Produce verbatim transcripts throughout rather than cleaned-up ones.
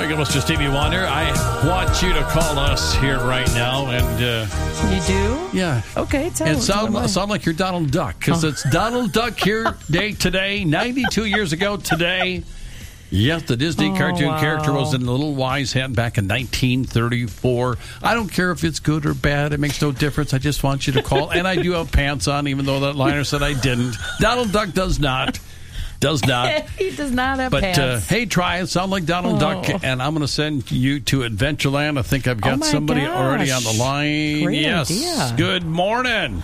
There you go, Mister Stevie Wonder. I want you to call us here right now. And uh, you do? Yeah. Okay, tell And me. sound, sound like you're Donald Duck, because oh. it's Donald Duck here day today, ninety-two years ago today. Yes, the Disney oh, cartoon wow. character was in the Little Wise Hat back in nineteen thirty-four. I don't care if it's good or bad. It makes no difference. I just want you to call. And I do have pants on, even though that liner said I didn't. Donald Duck does not. Does not. He does not have but, pants. But, uh, hey, try it. Sound like Donald oh. Duck. And I'm going to send you to Adventureland. I think I've got oh somebody gosh. already on the line. Great yes. idea. Good morning.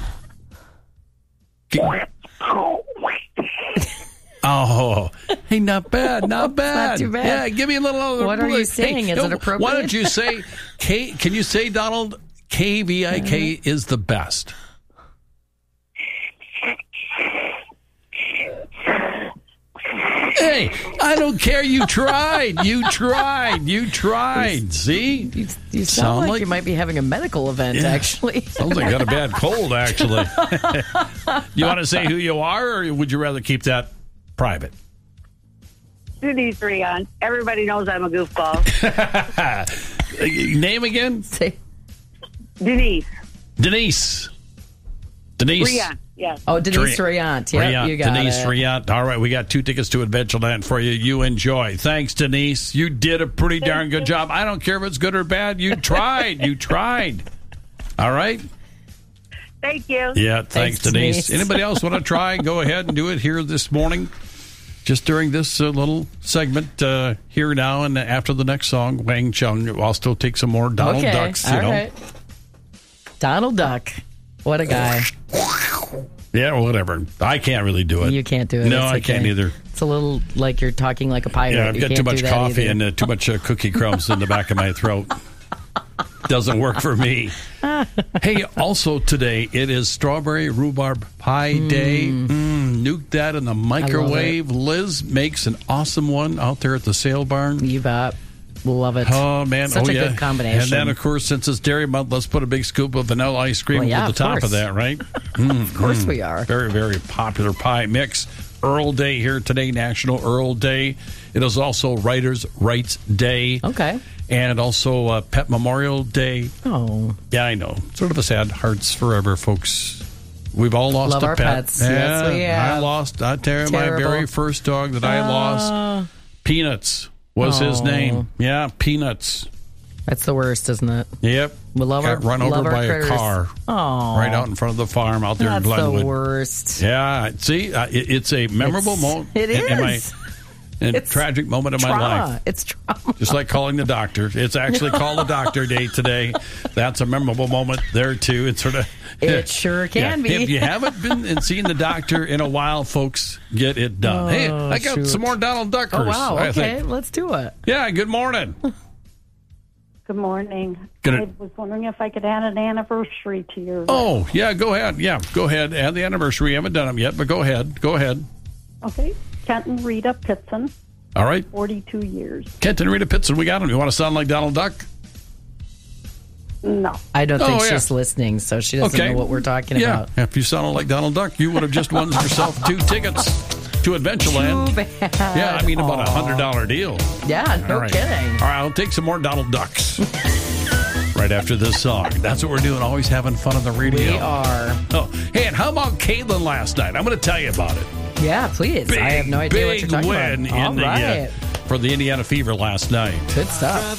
Oh, hey, not bad, not bad. Not too bad. Yeah, give me a little. What are you saying? Hey, is no, it appropriate? Why don't you say, K, can you say, Donald, K V I K uh-huh. is the best? Hey, I don't care. You tried. You tried. You tried. See? You, you sound, sound like, like you might be having a medical event, yeah. actually. Sounds like you got a bad cold, actually. You want to say who you are, or would you rather keep that private? Denise Rion. Everybody knows I'm a goofball. Name again? Say. Denise. Denise. Denise. Rion. Yes. Oh, Denise Riant. Yeah, you got Denise it. Riant. All right, we got two tickets to Adventureland for you. You enjoy. Thanks, Denise. You did a pretty darn good job. I don't care if it's good or bad. You tried. You tried. All right? Thank you. Yeah, thanks, thanks Denise. Denise. Anybody else want to try? Go ahead and do it here this morning. Just during this uh, little segment uh, here now and after the next song, Wang Chung. I'll still take some more Donald okay. Ducks, you All know. Right. Donald Duck. What a guy. Yeah, whatever. I can't really do it. You can't do it. No, it's I okay. can't either. It's a little like you're talking like a pirate. Yeah, I've you got can't too much coffee either. and uh, too much uh, cookie crumbs in the back of my throat. Doesn't work for me. Hey, also today, it is Strawberry Rhubarb Pie mm. Day. Mm, nuke that in the microwave. Liz makes an awesome one out there at the sale barn. You bet. Love it. Oh, man. Such oh, a yeah. good combination. And then, of course, since it's Dairy Month, let's put a big scoop of vanilla ice cream well, yeah, at the top course. of that, right? Mm, of course mm. we are. Very, very popular pie mix. Earl Day here today, National Earl Day. It is also Writers' Rights Day. Okay. And also uh, Pet Memorial Day. Oh. Yeah, I know. Sort of a sad hearts forever, folks. We've all lost Love a our pet. pets. Yeah, yes, we have. I lost, I tell you, my Terrible. very first dog that I uh, lost. Peanuts was oh. his name. Yeah, Peanuts. That's the worst, isn't it? Yep. We love Got our run over love by our a car. Oh. Right out in front of the farm out there That's in Glenwood. the worst. Yeah. See, uh, it, it's a memorable it's, moment. It is. In, in my, a it's tragic moment of my trauma. life. It's trauma. Just like calling the doctor. It's actually Call the Doctor Day today. That's a memorable moment there, too. It's sort of... It sure can yeah. be. If you haven't been and seen the doctor in a while, folks, get it done. Oh, hey, I got shoot. some more Donald Duckers. Oh, wow. I Okay, think. let's do it. Yeah, good morning. Good morning. Gonna, I was wondering if I could add an anniversary to your... Oh, yeah, go ahead. Yeah, go ahead. Add the anniversary. We haven't done them yet, but go ahead. Go ahead. Okay. Kent and Rita Pitson. All right. forty-two years. Kent and Rita Pitson, we got them. You want to sound like Donald Duck? No. I don't think oh, yeah. she's listening, so she doesn't okay. know what we're talking yeah. about. If you sounded like Donald Duck, you would have just won yourself two tickets to Adventureland. Too bad. Yeah, I mean, Aww. about a one hundred dollars deal. Yeah, no All right. kidding. All right, I'll take some more Donald Ducks right after this song. That's what we're doing, always having fun on the radio. We are. Oh, hey, and how about Caitlin last night? I'm going to tell you about it. Yeah, please. Big, I have no idea what you're talking big win about. All in the, right. uh, for the Indiana Fever last night. Good stuff.